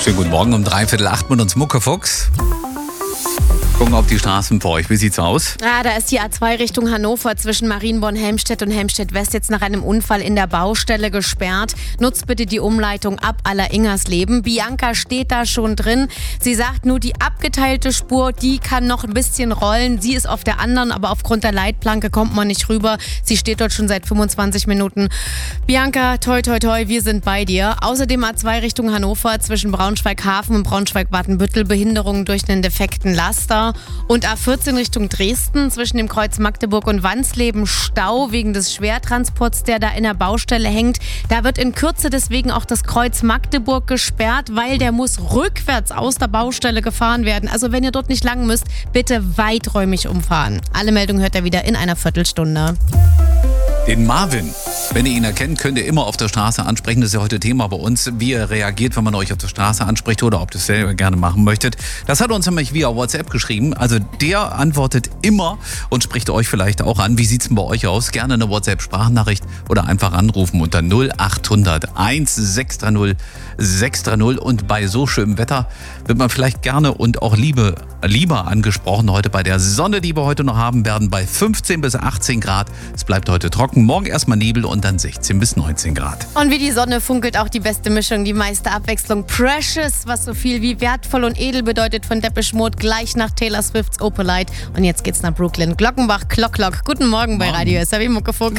Schönen guten Morgen um 7:45 mit uns Muckefuchs. Gucken auf die Straßen vor euch. Wie sieht's aus? Da ist die A2 Richtung Hannover zwischen Marienborn-Helmstedt und Helmstedt-West jetzt nach einem Unfall in der Baustelle gesperrt. Nutzt bitte die Umleitung ab Aller-Ingersleben. Bianca steht da schon drin. Sie sagt nur, die abgeteilte Spur, die kann noch ein bisschen rollen. Sie ist auf der anderen, aber aufgrund der Leitplanke kommt man nicht rüber. Sie steht dort schon seit 25 Minuten. Bianca, toi toi toi, wir sind bei dir. Außerdem A2 Richtung Hannover zwischen Braunschweig-Hafen und Braunschweig-Watenbüttel Behinderungen durch einen defekten Laster. Und A14 Richtung Dresden zwischen dem Kreuz Magdeburg und Wansleben Stau wegen des Schwertransports, der da in der Baustelle hängt. Da wird in Kürze deswegen auch das Kreuz Magdeburg gesperrt, weil der muss rückwärts aus der Baustelle gefahren werden. Also wenn ihr dort nicht lang müsst, bitte weiträumig umfahren. Alle Meldungen hört ihr wieder in einer Viertelstunde. Den Marvin. Wenn ihr ihn erkennt, könnt ihr immer auf der Straße ansprechen. Das ist ja heute Thema bei uns, wie ihr reagiert, wenn man euch auf der Straße anspricht oder ob ihr es selber gerne machen möchtet. Das hat uns nämlich via WhatsApp geschrieben. Also der antwortet immer und spricht euch vielleicht auch an. Wie sieht es denn bei euch aus? Gerne eine WhatsApp-Sprachnachricht oder einfach anrufen unter 0800 1630 630. Und bei so schönem Wetter wird man vielleicht gerne und auch lieber angesprochen. Heute bei der Sonne, die wir heute noch haben werden, bei 15 bis 18 Grad. Es bleibt heute trocken. Morgen erstmal Nebel und dann 16 bis 19 Grad. Und wie die Sonne funkelt auch die beste Mischung, die meiste Abwechslung. Precious, was so viel wie wertvoll und edel bedeutet, von Depeche Mode, gleich nach Taylor Swifts Opalite. Und jetzt geht's nach Brooklyn. Glockenbach, Clock. Guten Morgen bei Radio SRW Muckefuchs.